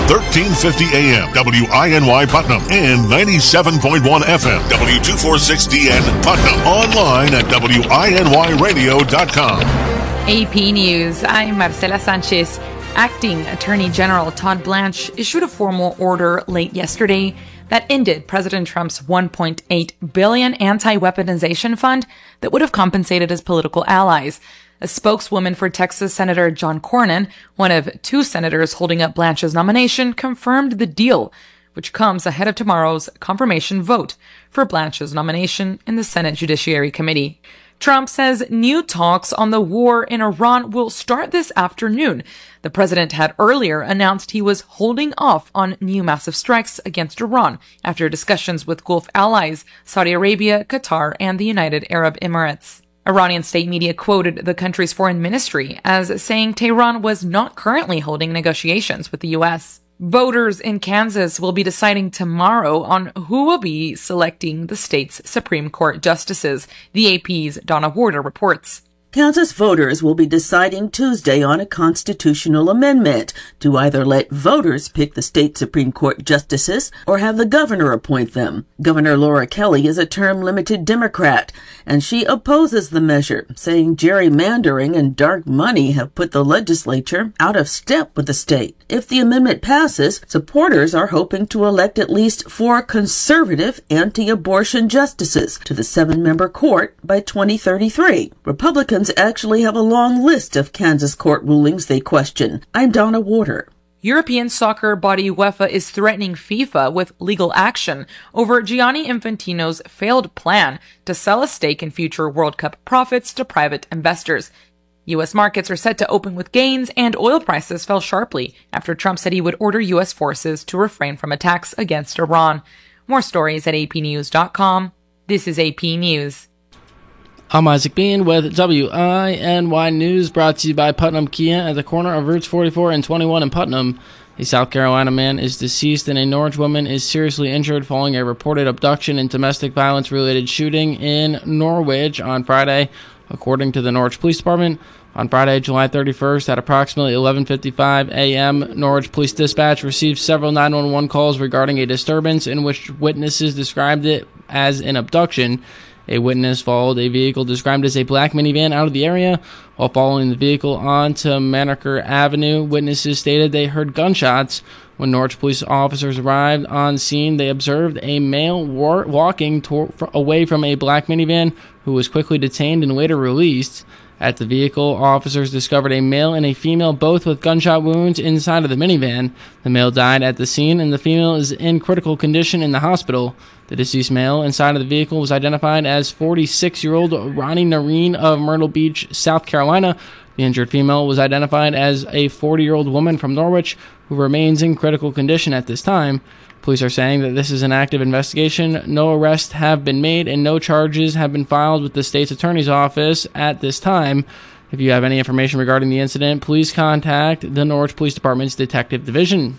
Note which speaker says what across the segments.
Speaker 1: 1350 AM, WINY Putnam, and 97.1 FM, W246DN Putnam. Online at WINYradio.com.
Speaker 2: AP News, I'm Marcela Sanchez. Acting Attorney General Todd Blanche issued a formal order late yesterday that ended President Trump's $1.8 billion anti-weaponization fund that would have compensated his political allies. A spokeswoman for Texas Senator John Cornyn, one of two senators holding up Blanche's nomination, confirmed the deal, which comes ahead of tomorrow's confirmation vote for Blanche's nomination in the Senate Judiciary Committee. Trump says new talks on the war in Iran will start this afternoon. The president had earlier announced he was holding off on new massive strikes against Iran after discussions with Gulf allies, Saudi Arabia, Qatar, and the United Arab Emirates. Iranian state media quoted the country's foreign ministry as saying Tehran was not currently holding negotiations with the U.S. Voters in Kansas will be deciding tomorrow on who will be selecting the state's Supreme Court justices, the AP's Donna Warder reports.
Speaker 3: Kansas voters will be deciding Tuesday on a constitutional amendment to either let voters pick the state Supreme Court justices or have the governor appoint them. Governor Laura Kelly is a term-limited Democrat, and she opposes the measure, saying gerrymandering and dark money have put the legislature out of step with the state. If the amendment passes, supporters are hoping to elect at least 4 conservative anti-abortion justices to the 7-member court by 2033. Republicans actually have a long list of Kansas court rulings they question. I'm Donna Warder.
Speaker 2: European soccer body UEFA is threatening FIFA with legal action over Gianni Infantino's failed plan to sell a stake in future World Cup profits to private investors. U.S. markets are set to open with gains, and oil prices fell sharply after Trump said he would order U.S. forces to refrain from attacks against Iran. More stories at apnews.com. This is AP News.
Speaker 4: I'm Isaac Bean with WINY News, brought to you by Putnam Kia at the corner of Routes 44 and 21 in Putnam. A South Carolina man is deceased and a Norwich woman is seriously injured following a reported abduction and domestic violence-related shooting in Norwich on Friday, according to the Norwich Police Department. On Friday, July 31st, at approximately 11:55 a.m., Norwich Police Dispatch received several 911 calls regarding a disturbance in which witnesses described it as an abduction. A witness followed a vehicle described as a black minivan out of the area. While following the vehicle onto Manaker Avenue, witnesses stated they heard gunshots. When Norwich police officers arrived on scene, they observed a male walking away from a black minivan who was quickly detained and later released. At the vehicle, officers discovered a male and a female, both with gunshot wounds inside of the minivan. The male died at the scene, and the female is in critical condition in the hospital. The deceased male inside of the vehicle was identified as 46-year-old Ronnie Nareen of Myrtle Beach, South Carolina. The injured female was identified as a 40-year-old woman from Norwich who remains in critical condition at this time. Police are saying that this is an active investigation. No arrests have been made and no charges have been filed with the state's attorney's office at this time. If you have any information regarding the incident, please contact the Norwich Police Department's Detective Division.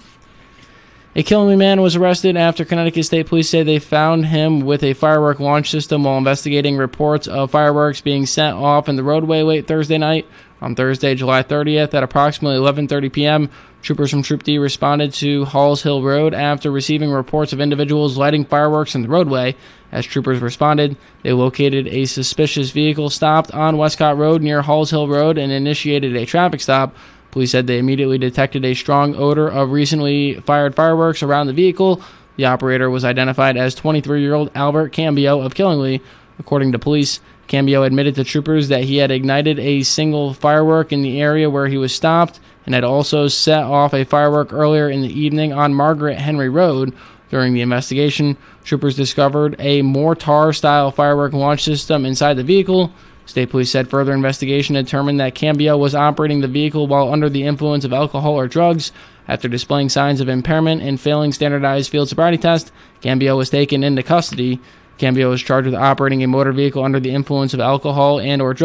Speaker 4: A Killenly man was arrested after Connecticut State Police say they found him with a firework launch system while investigating reports of fireworks being set off in the roadway late Thursday night. On Thursday, July 30th, at approximately 11:30 p.m., troopers from Troop D responded to Halls Hill Road after receiving reports of individuals lighting fireworks in the roadway. As troopers responded, they located a suspicious vehicle stopped on Westcott Road near Halls Hill Road and initiated a traffic stop. Police said they immediately detected a strong odor of recently fired fireworks around the vehicle. The operator was identified as 23-year-old Albert Cambio of Killenly. According to police, Cambio admitted to troopers that he had ignited a single firework in the area where he was stopped and had also set off a firework earlier in the evening on Margaret Henry Road. During the investigation, troopers discovered a mortar-style firework launch system inside the vehicle. State police said further investigation determined that Cambio was operating the vehicle while under the influence of alcohol or drugs. After displaying signs of impairment and failing standardized field sobriety test, Cambio was taken into custody. Cambio was charged with operating a motor vehicle under the influence of alcohol and or drugs.